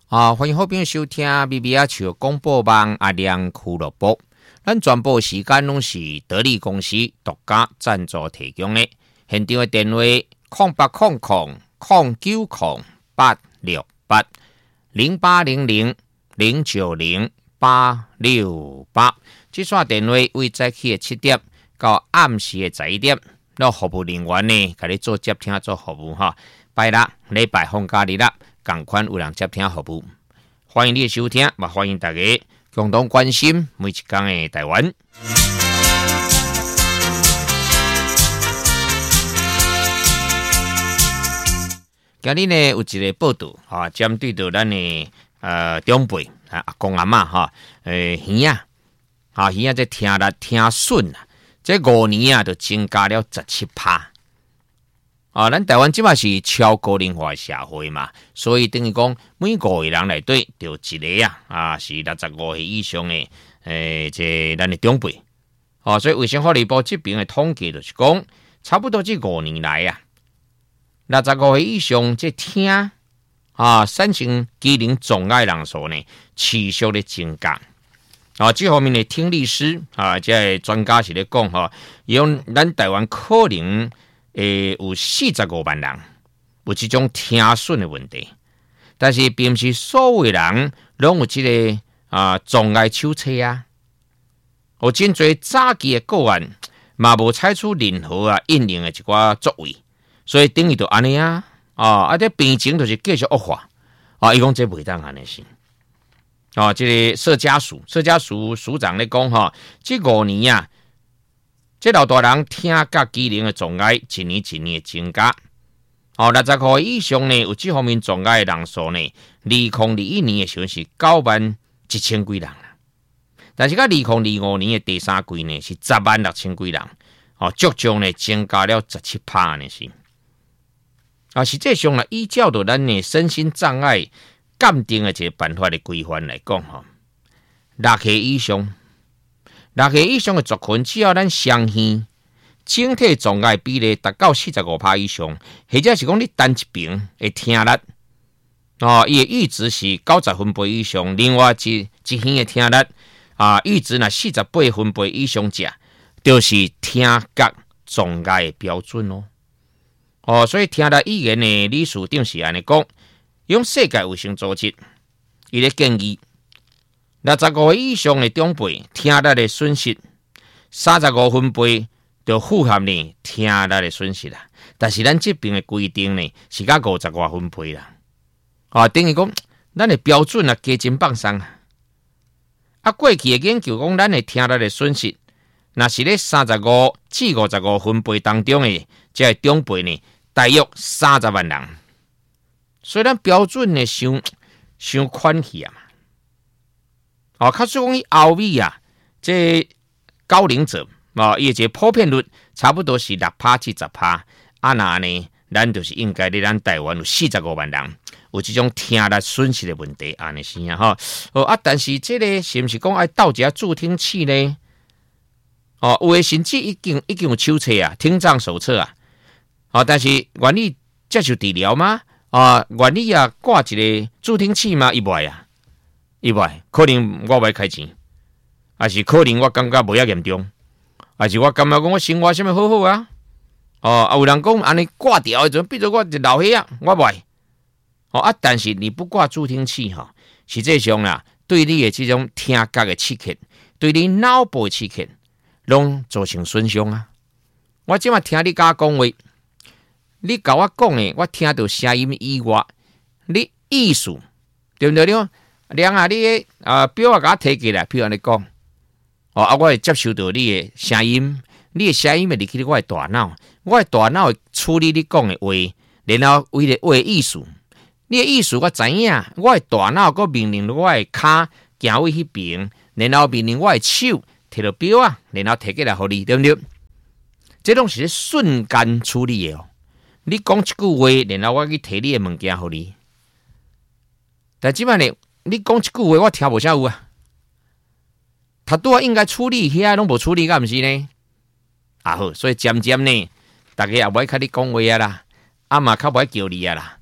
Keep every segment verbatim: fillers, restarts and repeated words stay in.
啊，欢迎好朋友收听 B B 啊球广播网阿亮俱乐部。咱全部时间拢是得力公司独家赞助提供的。现场的电话零八零零零九零八六八零八零零零九零八六八。这线电话为早起的七点到暗时的十一点，那服务人员呢，给你做接听做服务哈。拜六、礼拜放假日啦，同款有人接听服务。欢迎你的收听，也欢迎大家共同关心每一天的台湾。今日呢有一个报道哈，针对到咱的呃长辈啊阿公阿嬷哈，诶耳啊，啊耳啊，这听力听损啊，这五年啊就增加了十七趴。啊，咱台湾即嘛是超高龄化社会嘛，所以等于讲每五个人内底就一个啊，啊是六十五岁以上的诶，这咱的长辈。哦，所以卫生福利部这边的统计就是讲，差不多这五年来啊，六十五岁以上这听啊产生机能障碍人数呢，持续的增加。啊，这方面的听力师啊，这专家是咧讲哈，用咱台湾可能。诶，有四十五万人有这种听损的问题，但是并不是所有人拢有这个啊障碍手册啊。有真侪早期的个案，嘛无采取任何啊应用的一寡作为，所以等于就安尼啊，啊，啊，这病情就是继续恶化啊。伊讲这袂当安尼是啊，这个社家属社家属署长咧讲哈，这五年啊。这老大人听甲机能的障碍一年一年的增加，哦，六十岁以上呢，有这方面障碍的人数呢，二零二一年的时候是九万一千几人啦，但是到二零二五年的第三季呢是十万六千几人，哦，足足呢增加了十七趴呢是，啊，实际上呢，依照着咱的身心障碍鉴定的一个办法的规范来讲哈，六岁以上。六岁以上的族群，只要咱相信整体障碍比例达到四十五趴以上，或者是讲你单一边的听力，哦，伊的阈值是九十分贝以上，另外一一耳的听力啊，阈值若四十八分贝以上者，就是听觉障碍的标准哦。哦，所以听力语言的理事长是安尼讲，用世界卫生组织伊咧建议。六十五岁以上的长辈听力的损失，三十五分贝就符合呢听力的损失啦。但是咱这边的规定呢是甲五十外分贝啦。啊，等于讲咱的标准啊加真放松啊。啊，过去的研究讲咱的听力的损失，若是咧三十五至五十五分贝当中的这长辈呢，大约三十万人。所以咱标准呢伤伤宽去啊嘛。哦，较说讲伊后尾啊，这高龄者啊，伊个普遍率差不多是六趴至十趴。啊那呢，咱就是应该咧，咱台湾有四十五万人有这种听力损失的问题，安尼是啊哈。哦啊，但是这个是不是讲爱斗一下助听器呢？哦，有诶甚至已经已经有手册啊，听障手册啊。哦，但是愿意接受治疗吗？啊，愿意啊挂一个助听器吗？伊袂啊。意外，可能我袂开钱，还是可能我感觉无遐严重，还是我感觉讲我生活什么好好啊？哦，啊有人讲安尼挂掉的时阵，比如我一老岁啊，我袂。哦啊，但是你不挂助听器哈，实际上啦，对你的这种听觉的刺激，对你脑部的刺激，拢造成损伤啊。我即马听你甲讲话，你甲我讲的，我听到声音以外，你意思对不对了？量啊，你的啊表啊，甲我摕起来，譬如你讲，哦啊，我会接受到你的声音，你的声音会入去我的大脑，我的大脑会处理你讲的话，然后为了话的意思，你的意思我知影，我的大脑个命令我的骹行位迄边，然后命令我的手摕到表啊，然后摕起来互你，对不对？这种是瞬间处理的哦。你讲一句话，然后我去摕你的物件互你，但即摆呢？你讲一句话，我听无啥有啊。他拄啊应该处理遐拢无处理，敢毋是呢？啊好，所以渐渐呢，大家也无爱甲你讲话啊啦，啊嘛较无爱叫你啊啦。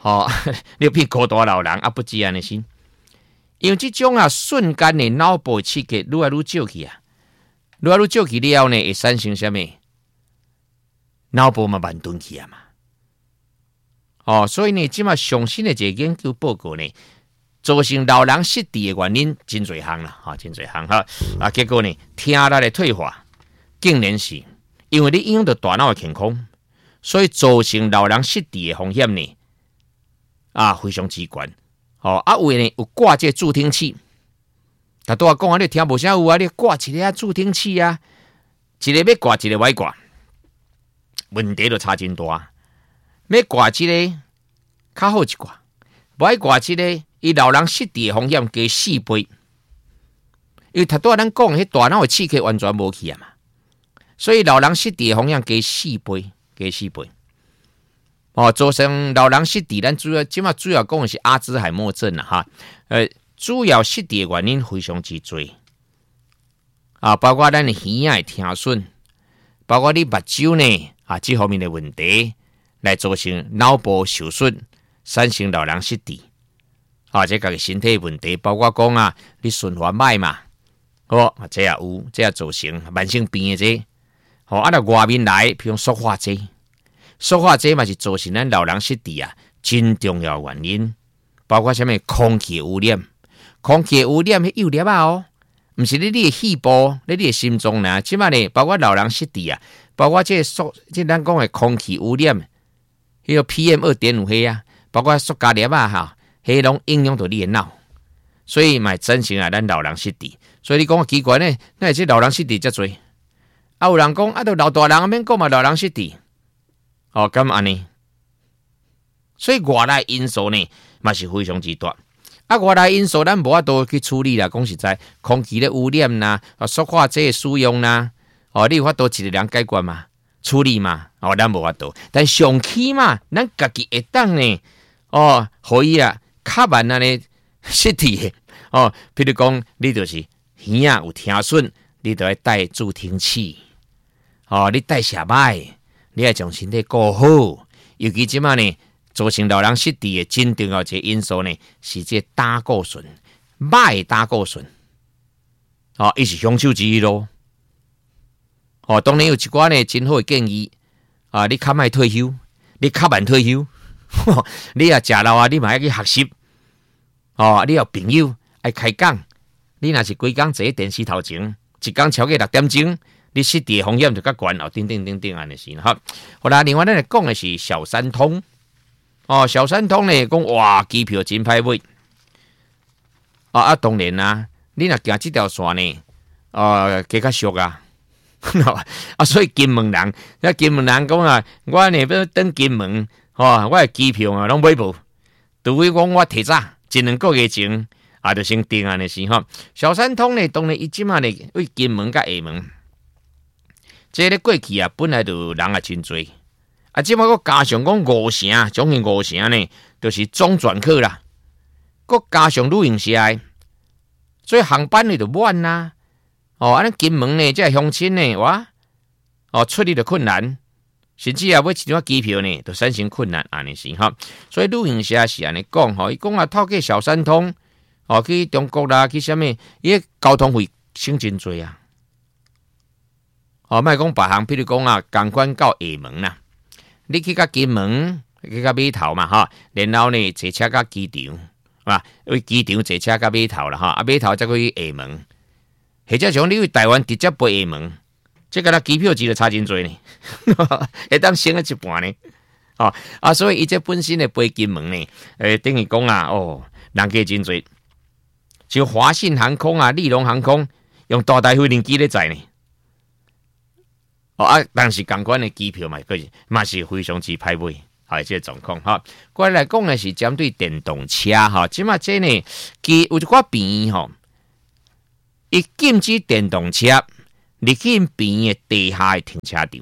吼、哦，你变高大老人啊，不止安尼先。因为这种啊瞬间的脑部刺激愈来愈少去啊，愈来愈少去了呢，会产生什么？脑部嘛慢钝去啊嘛。哦，所以呢，即马上新的一个研究报告呢，造成老人失智的原因真侪项啦，哈、哦，真侪项哈。啊，结果呢，听力的退化，竟然是因为你影响到大脑的健康，所以造成老人失智的风险呢，啊，非常之悬。哦，啊，有呢有挂这助听器，但拄我讲啊，你听无啥有啊，你挂一个助听器啊，一个要挂，一个歪挂，问题就差真大。要挂一个较好一挂，歪挂一个，伊老人失智的风险加四倍，因为头拄咱讲迄大脑的刺激完全无去啊嘛，所以老人失智的风险加四倍，加四倍。哦，造成老人失智，咱主要即马主要讲的是阿兹海默症啦，哈，呃，主要失智的原因非常之多，啊，包括咱的耳仔会听损，包括你目睭呢，啊，这方面的问题，来造成脑部受损，产生老人失智，啊，这个身体问题，包括讲啊，你循环歹嘛，哦，这也有，这也造成慢性病的这，哦，啊，到外面来，譬如塑化剂。塑化剂嘛是造成咱老人失智啊，真重要的原因，包括什么空气污染，空气污染迄有粒啊哦，毋是你你的肺部，你你的心脏呐，即马呢，包括老人失智啊，包括这塑，即咱讲的空气污染，迄个 P M 二点五 迄啊，包括塑胶粒啊哈，迄拢影响到你的脑，所以嘛造成啊咱老人失智，所以你讲奇怪呢，那这老人失智遮多，啊有人讲啊，都老大人免讲嘛，老人失智。哦，咁安尼，所以外来因素呢，嘛是非常之大。啊，外来因素咱无法度去处理啦。讲实在，空气的污染啦，啊，塑化剂的使用啦，哦，你有法度一个人解决嘛，处理嘛，哦，咱无法度。但上起嘛，咱家己会当呢，哦，可以啊，较慢安尼失智的，哦，譬如讲，你就是耳仔有听损，你就要戴助听器，哦，你戴下摆。你要将身体顾好，尤其即马呢，造成老人失智的真重要一个因素呢，是这胆固醇，歹胆固醇，哦，伊是凶手之一咯。哦，当然有一寡呢真好的建议，啊，你较莫退休，你较慢退休，你也食老啊，你嘛要去学习，哦，你有朋友爱开讲，你若是规工坐喺电视头前，一工超过六點鐘。你失智的风险就较悬哦，等等等等安尼是哈。好啦，另外咱来讲的是小三通哦，小三通呢讲哇，机票真歹买啊啊，当然啦，你若行这条线呢，呃，加较俗啊，啊，所以金门人，那金门人讲啊，我呢要登金门，哦，我的机票啊拢买无，除非讲我提早一两个月前啊，就先订安尼是哈。小三通呢，当然伊即马呢为金门甲厦门。这个过去啊，本来就人也真多，啊，即马个加上讲五成，总共五成呢，就是中转客啦，个加上旅行社的，所以航班呢就满啦。哦，啊，咱金门呢，这乡亲呢，哇，哦，出入就困难，甚至啊，买一张机票呢，就产生困难安尼是哈。所以旅行社是安尼讲吼，伊讲啊，透过小三通，哦，去中国啦，去啥物，伊交通费省真多啊。哦，莫讲别项，譬如讲啊，共款到厦门啦，你去到金门，去到码头嘛，哈，然后呢，坐车到机场，啊，为机场坐车到码头啦，哈，啊，码頭再去厦門，或者像你去台灣直接飛厦門，即個啦機票錢就差真多呢，會當省咗一半呢，哦，啊，所以伊這本身的飛金門呢，誒，等於講啊，哦，人家真多，像華信航空啊、利隆航空，用大台飛行機咧載呢。哦啊，但是相關的機票嘛，個嘛是非常之歹買，係這個狀況哈。過來講的是針對電動車哈，即嘛這呢，佢有一寡邊吼，伊禁止電動車入去邊嘅地下的停車場。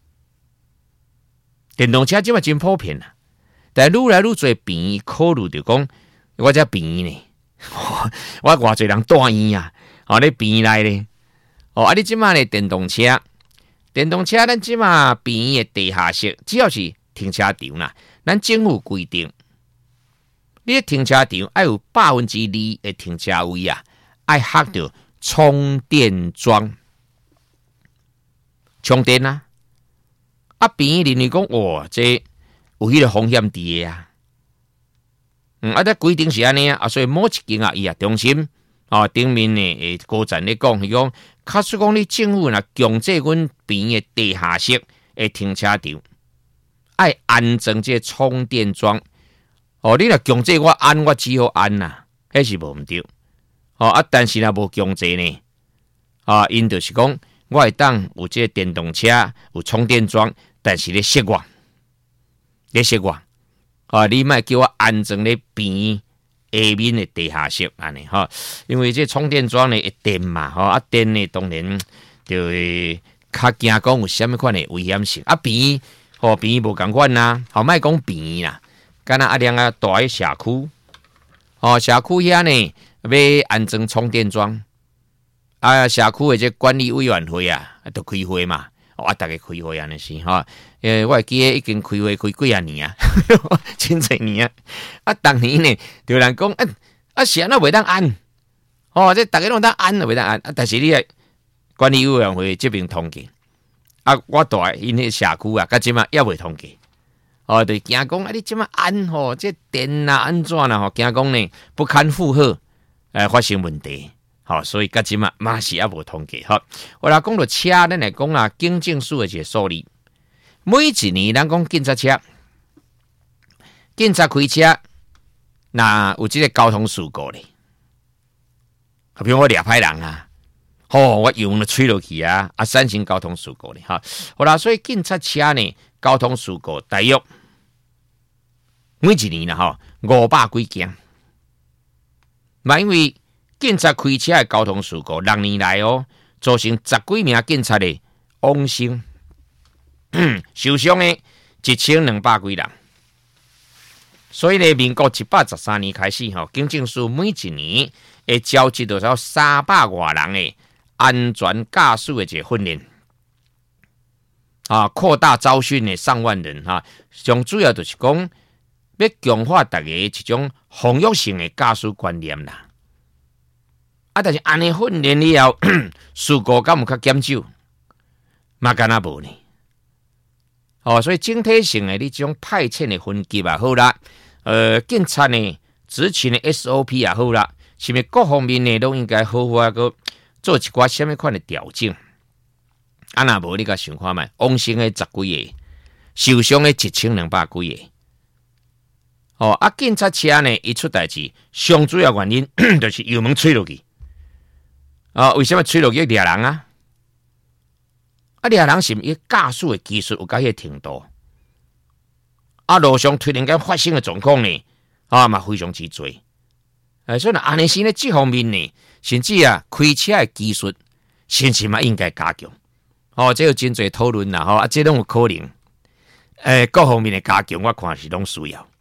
電動車即嘛真普遍啦，但係愈來愈多邊考慮就講，我這邊呢，我偌濟人住院啊，哦，你邊內咧，哦，啊你即嘛呢電動車。電動車咱即馬邊的地下室，只要是停車場啦，咱政府規定， 你的停车场要有百分之二的停车位啊，要合到充电桩，充电啊！啊，边邻居讲，哇，这有迄个风险伫的啊。嗯，啊，这规定是安尼啊，啊，所以某一间啊，伊啊中心啊顶面呢，诶，高层咧讲，伊讲，假使讲你政府若强制阮边的地下室的停车场，爱安装这充电桩。哦，你若强制我安，我只好安呐、啊，迄是无毋对。哦啊，但是若无强制呢，啊，因就是讲，我会当有这电动车有充电桩，但是咧设我，咧设我。啊！你莫叫我安装咧边下面的地下室安尼哈，因为这充电桩呢会电嘛，吼啊电呢当然就会较惊讲有啥物款的危险性啊边吼边无共款啦，吼莫讲边啦，敢若阿亮啊大个社区，吼社区遐呢要安装充电桩，啊社区的这管理委员会啊，都开会嘛。哦，啊，大家开会安尼是吼，诶，我会记得已经开会开几啊年啊，真侪年啊。啊，当年呢，有人讲，啊，啊，是安那袂当安，哦，这大家拢当安，袂当安。啊，但是你诶管理委员会这边通过，啊，我住因迄社区啊，甲即嘛也袂通过，哦，就惊讲啊，你即嘛安吼，这电啊安怎啦吼，惊讲呢不堪负荷，诶，发生问题。好，所以甲即嘛嘛是也无通过。好，我来讲到车，咱来讲啊，警政署的一个数字，每一年咱讲警察车，警察开车，那有即个交通事故咧，比如我掠歹人啊，吼、哦，我油呢吹落去啊，啊，产生交通事故咧，哈，好啦，所以警察车呢，交通事故大约每一年啦，吼，五百几件，嘛因为。警察开车的交通事故，六年来哦，造成十几名警察的亡生，受伤的一千两百几人。所以呢，民国一百十三年开始，吼，警政署每一年会召集到少三百外人的安全驾驶的一个训练，啊，扩大招训的上万人哈。上主要就是讲，要强化大家一种防御性的驾驶观念啦。啊！但是安尼训练了后，事故敢有较减少？嘛敢若无呢？哦，所以整体性的你这种派遣的分级也好啦，呃，警察呢执勤的 S O P 也好啦，是咪各方面呢都应该好好个做一寡什么款的调整？啊，若无你甲想看觅，亡生的十几个，受伤的一千两百几个。哦，啊，警察车呢一出代志，上主要原因就是油门吹落去。啊，为什么吹落去掠人啊？啊，掠人是伊驾驶的技术有到迄个程度，啊，路上突然间发生的状况呢，啊嘛非常之多。哎，所以呢，安尼是呢，这方面呢，甚至啊，开车的技术，甚至嘛应该加强。哦，这有真侪讨论啦，吼，啊，这拢有可能。诶，各方面的加强，我看是拢需要。